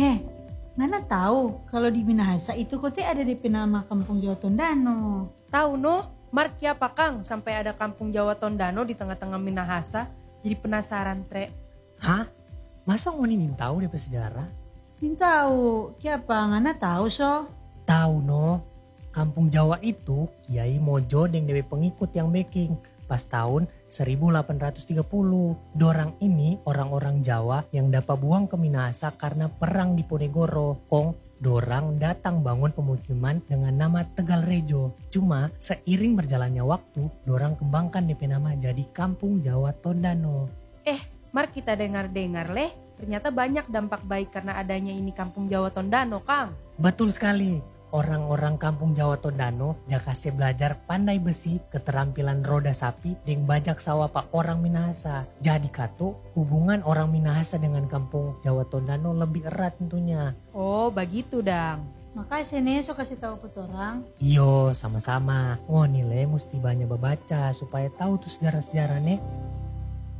Heh, Ngana tahu kalau di Minahasa itu kote ada DP nama Kampung Jawa Tondano. Tahu no, Mark ya apa Kang sampai ada kampung Jawa Tondano di tengah-tengah Minahasa? Jadi penasaran tre. Hah? Masa ngoni nin tahu DP sejarah? Min tahu, kiapa Ngana tahu so? Tahu no, Kampung Jawa itu Kiai Mojo dan dewe pengikut yang making pas tahun 1830. Dorang ini orang-orang Jawa yang dapat buang ke Minahasa karena perang di Ponegoro. Dorang datang bangun pemukiman dengan nama Tegal Rejo. Cuma seiring berjalannya waktu, dorang kembangkan DP nama jadi Kampung Jawa Tondano. Mark kita dengar-dengar leh, ternyata banyak dampak baik karena adanya ini kampung Jawa Tondano Kang. Betul sekali. Orang-orang Kampung Jawa Tondano jakase belajar pandai besi, keterampilan roda sapi, dan bajak sawah pak orang Minahasa. Jadi kato, hubungan orang Minahasa dengan Kampung Jawa Tondano lebih erat tentunya. Oh begitu dang. Makanya sini so kasih tahu ke orang. Iyo, sama-sama. Oh nilai mesti banyak baca supaya tahu tuh sejarah-sejarah nih.